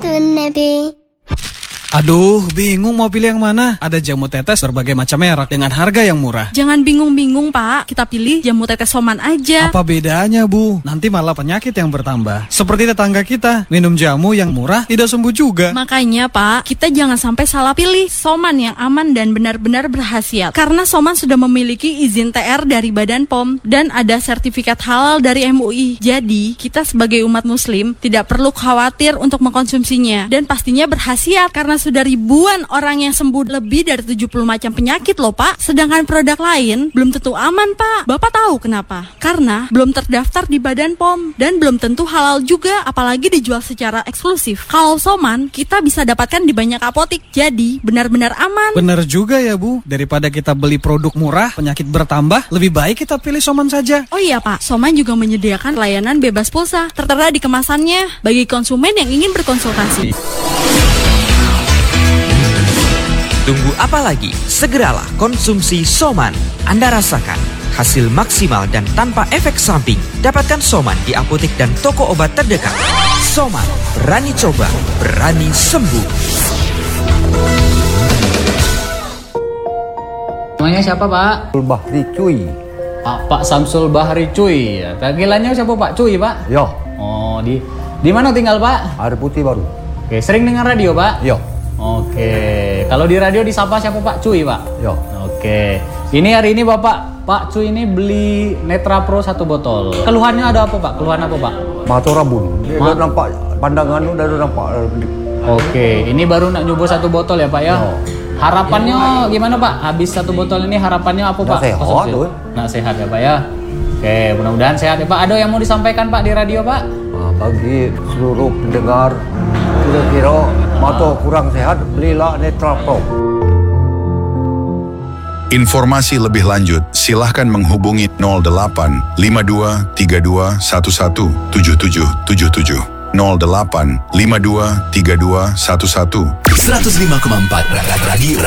النبي. Aduh, bingung mau pilih yang mana. Ada jamu tetes berbagai macam merek dengan harga yang murah. Jangan bingung-bingung, Pak. Kita pilih jamu tetes Soman aja. Apa bedanya, Bu? Nanti malah penyakit yang bertambah. Seperti tetangga kita, minum jamu yang murah tidak sembuh juga. Makanya, Pak, kita jangan sampai salah pilih Soman yang aman dan benar-benar berkhasiat. Karena Soman sudah memiliki izin TR dari Badan POM dan ada sertifikat halal dari MUI. Jadi, kita sebagai umat muslim tidak perlu khawatir untuk mengkonsumsinya. Dan pastinya berkhasiat karena sudah ribuan orang yang sembuh lebih dari 70 macam penyakit loh, Pak. Sedangkan produk lain belum tentu aman, Pak. Bapak tahu kenapa? Karena belum terdaftar di Badan POM dan belum tentu halal juga, apalagi dijual secara eksklusif. Kalau Soman, kita bisa dapatkan di banyak apotik. Jadi, benar-benar aman. Bener juga ya, Bu. Daripada kita beli produk murah, penyakit bertambah, lebih baik kita pilih Soman saja. Oh iya, Pak. Soman juga menyediakan layanan bebas pulsa. Tertera di kemasannya bagi konsumen yang ingin berkonsultasi. Tunggu apa lagi? Segeralah konsumsi Soman. Anda rasakan hasil maksimal dan tanpa efek samping. Dapatkan Soman di apotek dan toko obat terdekat. Soman, berani coba, berani sembuh. Namanya siapa, Pak? Bahri Cuy. Pak Samsul Bahri Cuy. Panggilannya siapa, Pak? Cuy, Pak? Ya, Oh, di mana tinggal, Pak? Air Putih baru. Oke, sering dengar radio, Pak? Ya, Oke. Kalau di radio disapa siapa, Pak? Cuy, Pak? ya. Oke. Ini hari ini Pak Cuy ini beli Netra Pro 1 botol. Keluhannya ada apa, Pak? Keluhan apa, Pak? Mata rabun. Dia dah nampak pandangan tu dah nampak. Oke, ini baru nak nyoba 1 botol ya, Pak ya? Ya. Harapannya gimana, Pak? Habis 1 botol ini harapannya apa, Pak? Nak sehat, Konsumsi. tu. Nak sehat ya, Pak ya? Oke, mudah-mudahan sehat ya, Pak. Ada yang mau disampaikan, Pak, di radio, Pak? Bagi seluruh pendengar, kira-kira mata kurang sehat, belilah Netra Pro. Informasi lebih lanjut, silahkan menghubungi 08 52 32 11 77 77 08 52 32 11 105,4 Radio